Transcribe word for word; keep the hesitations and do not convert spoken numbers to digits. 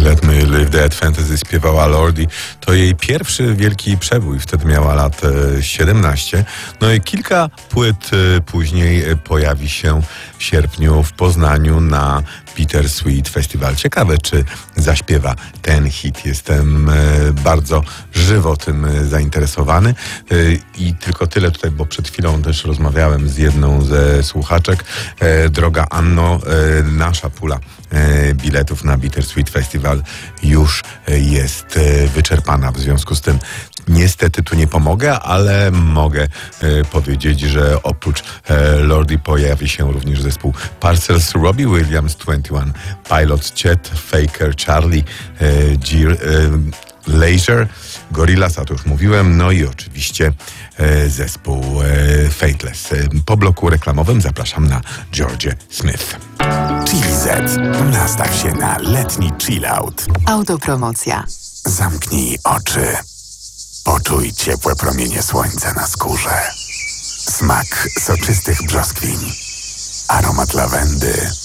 Let Me Live That Fantasy śpiewała Lordi. To jej pierwszy wielki przebój, wtedy miała lat siedemnaście. No i kilka płyt później pojawi się w sierpniu w Poznaniu na Bittersweet Festival. Ciekawe, czy zaśpiewa ten hit. Jestem bardzo żywo tym zainteresowany. I tylko tyle tutaj, bo przed chwilą też rozmawiałem z jedną ze słuchaczek. Droga Anno, nasza pula biletów na Bittersweet Festival już jest wyczerpana. W związku z tym niestety tu nie pomogę, ale mogę powiedzieć, że oprócz Lordi pojawi się również zespół Parcels, Robbie Williams, dwadzieścia jeden Pilots, Chet Faker, Charlie, G Laser, Gorillaz, a to już mówiłem, no i oczywiście e, zespół e, Faithless. E, po bloku reklamowym zapraszam na George Smith. Chili Z. Nastaw się na letni chillout. Autopromocja. Zamknij oczy. Poczuj ciepłe promienie słońca na skórze. Smak soczystych brzoskwiń. Aromat lawendy.